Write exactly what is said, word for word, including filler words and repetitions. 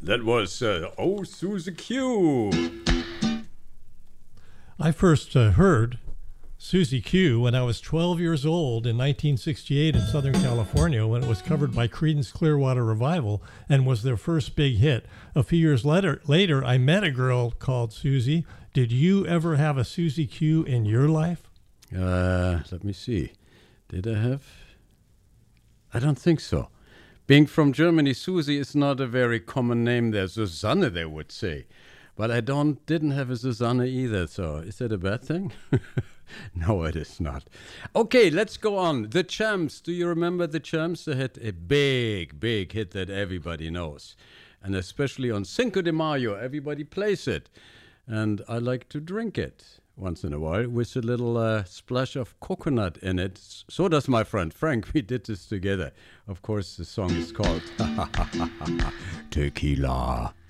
That was uh, Oh Susie Q. I first uh, heard Susie Q when I was twelve years old in nineteen sixty-eight in Southern California when it was covered by Creedence Clearwater Revival and was their first big hit. A few years later, later I met a girl called Susie. Did you ever have a Susie Q in your life? Uh, let me see. Did I have? I don't think so. Being from Germany, Susie is not a very common name there. Susanne, they would say. But I don't didn't have a Susanne either, so is that a bad thing? No, it is not. Okay, let's go on. The Champs. Do you remember the Champs? They had a big, big hit that everybody knows. And especially on Cinco de Mayo, everybody plays it. And I like to drink it once in a while with a little uh, splash of coconut in it. So does my friend Frank. We did this together. Of course, the song is called Tequila.